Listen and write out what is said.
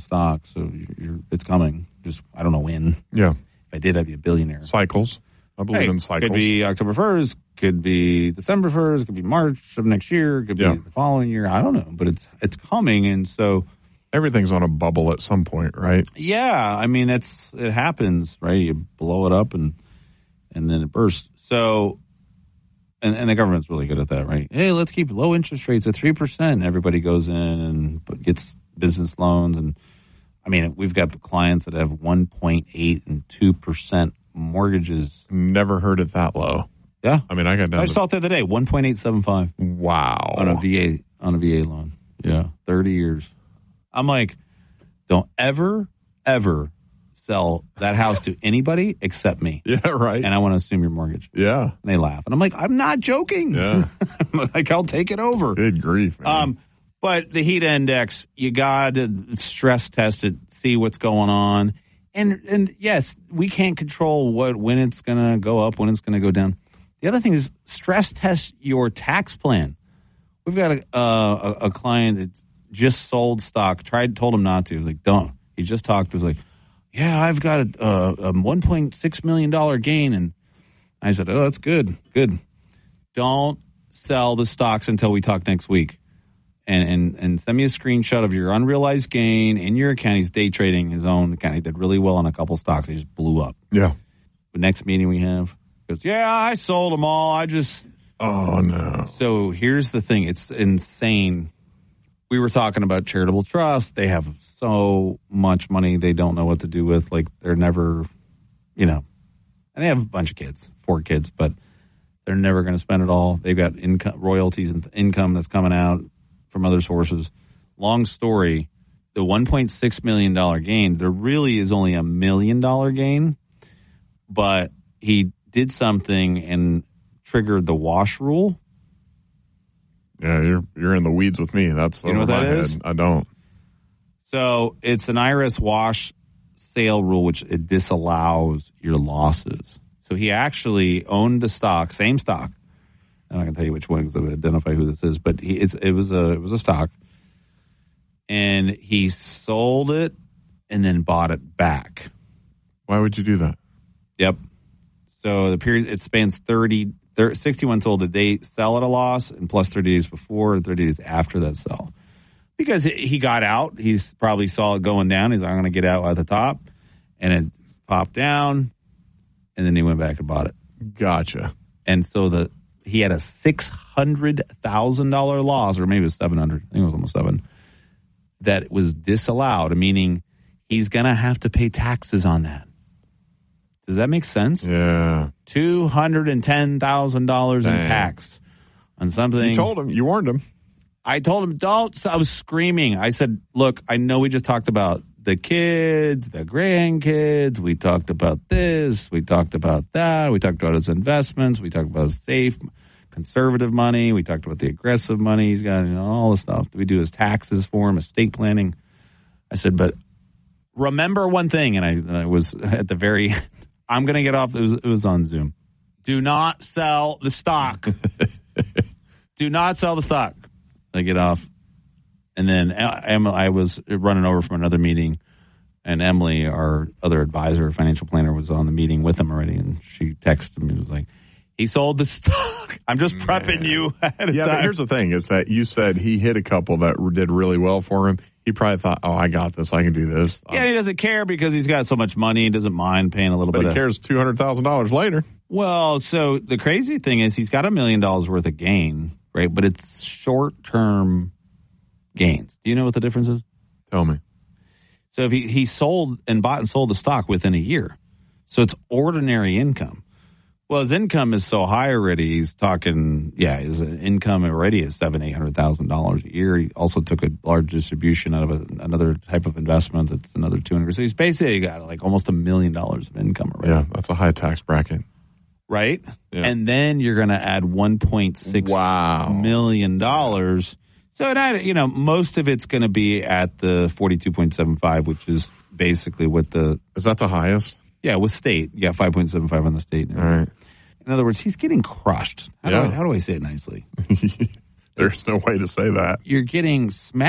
stock, so it's coming. Just I don't know when. Yeah. If I did, I'd be a billionaire. Cycles. I believe in cycles. Could be October 1st, could be December 1st, could be March of next year, could be the following year. I don't know, but it's coming, and so everything's on a bubble at some point, right? Yeah, I mean it happens, right? You blow it up and then it bursts. So, and the government's really good at that, right? Hey, let's keep low interest rates at 3%. Everybody goes in and gets business loans, and I mean we've got clients that have 1.8 and 2% mortgages. Never heard it that low. Yeah, I mean I saw it the other day, 1.875. Wow, on a VA loan. Yeah, 30 years. I'm like, don't ever sell that house to anybody except me. Yeah, right. And I want to assume your mortgage. Yeah. And they laugh. And I'm like, I'm not joking. Yeah. Like, I'll take it over. Good grief, man. But the heat index, you got to stress test it, see what's going on. And yes, we can't control when it's going to go up, when it's going to go down. The other thing is stress test your tax plan. We've got a client that just sold stock, told him not to. Like, don't. He just talked, was like, yeah, I've got a $1.6 million gain. And I said, oh, that's good. Good. Don't sell the stocks until we talk next week. And send me a screenshot of your unrealized gain in your account. He's day trading his own account. He did really well on a couple stocks. He just blew up. Yeah. The next meeting we have, he goes, yeah, I sold them all. Oh, no. So here's the thing. It's insane. We were talking about charitable trust. They have so much money they don't know what to do with. Like, they're never, and they have a bunch of kids, 4 kids, but they're never going to spend it all. They've got royalties and income that's coming out from other sources. Long story, the $1.6 million gain, there really is only $1 million gain, but he did something and triggered the wash rule. Yeah, you're in the weeds with me. That's you know what that is? I don't. So it's an IRS wash sale rule, which it disallows your losses. So he actually owned the stock, same stock. I'm not going to tell you which one because I would identify who this is, but it was a stock, and he sold it and then bought it back. Why would you do that? Yep. So the period, it spans 61 sold, did they sell at a loss, and plus 30 days before and 30 days after that sell. Because he got out, he probably saw it going down. He's like, I'm going to get out at the top, and it popped down, and then he went back and bought it. Gotcha. And so he had a $600,000 loss, or maybe it was 700. I think it was almost 7. That was disallowed, meaning he's going to have to pay taxes on that. Does that make sense? Yeah. $210,000 in tax on something. You warned him. I told him, don't. I was screaming. I said, look, I know we just talked about the kids, the grandkids. We talked about this. We talked about that. We talked about his investments. We talked about his safe, conservative money. We talked about the aggressive money. He's got all the stuff. We do his taxes for him, estate planning. I said, but remember one thing, and I was at the very I'm going to get off. It was on Zoom. Do not sell the stock. Do not sell the stock. I get off. And then I was running over from another meeting, and Emily, our other advisor, financial planner, was on the meeting with him already, and she texted me and was like, he sold the stock. I'm just prepping you ahead of time. But here's the thing, is that you said he hit a couple that did really well for him. He probably thought, oh, I got this. I can do this. Yeah, he doesn't care because he's got so much money. He doesn't mind paying a little bit. But he cares $200,000 later. Well, so the crazy thing is he's got $1 million worth of gain, right? But it's short-term gains. Do you know what the difference is? Tell me. So if he sold and bought and sold the stock within a year, so it's ordinary income. Well, his income is so high already. He's talking, his income already is $700,000-800,000 a year. He also took a large distribution out of another type of investment that's another $200,000. So he's basically got like almost $1 million of income already. Yeah, that's a high tax bracket, right? Yeah. And then you're going to add $1.6 million. So most of it's going to be at the 42.75, which is basically what is that the highest? Yeah, with state. Yeah, 5.75 on the state. All right. In other words, he's getting crushed. How do I say it nicely? There's no way to say that. You're getting smashed.